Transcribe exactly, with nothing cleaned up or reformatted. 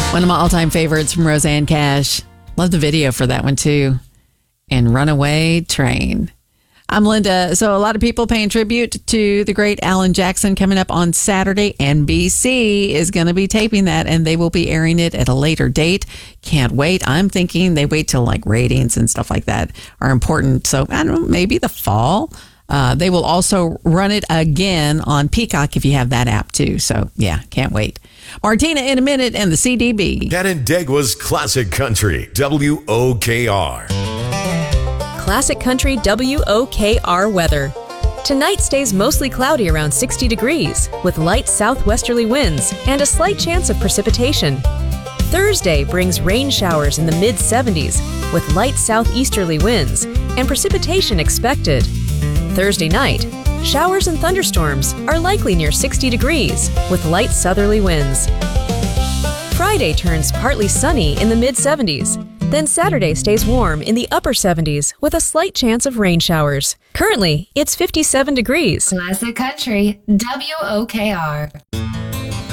One of my all-time favorites from Rosanne Cash. Love the video for that one, too. And Runaway Train. I'm Linda. So a lot of people paying tribute to the great Alan Jackson coming up on Saturday. N B C is going to be taping that, and they will be airing it at a later date. Can't wait. I'm thinking they wait till like ratings and stuff like that are important. So I don't know, maybe the fall. Uh, they will also run it again on Peacock if you have that app too. So yeah, can't wait. Martina in a minute and the C D B. Canandaigua's Classic Country, W O K R. Classic Country W O K R weather. Tonight stays mostly cloudy around sixty degrees with light southwesterly winds and a slight chance of precipitation. Thursday brings rain showers in the mid seventies with light southeasterly winds and precipitation expected. Thursday night, showers and thunderstorms are likely near sixty degrees with light southerly winds. Friday turns partly sunny in the mid seventies. Then Saturday stays warm in the upper seventies with a slight chance of rain showers. Currently, it's fifty-seven degrees. Classic Country, W O K R.